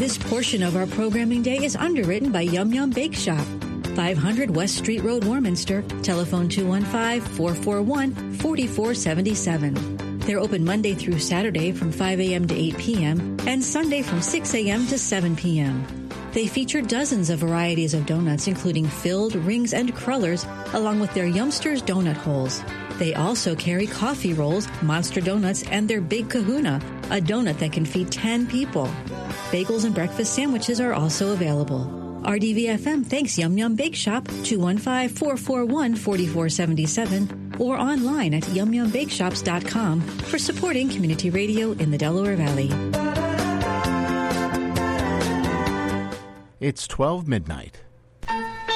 This portion of our programming day is underwritten by Yum Yum Bake Shop, 500 West Street Road, Warminster. Telephone 215-441-4477. They're open Monday through Saturday from 5 a.m. to 8 p.m. and Sunday from 6 a.m. to 7 p.m. They feature dozens of varieties of donuts, including filled, rings, and crullers, along with their Yumsters donut holes. They also carry coffee rolls, monster donuts, and their Big Kahuna, a donut that can feed 10 people. Bagels and breakfast sandwiches are also available. RDVFM thanks Yum Yum Bake Shop, 215-441-4477, or online at yumyumbakeshops.com for supporting community radio in the Delaware Valley. It's 12 midnight.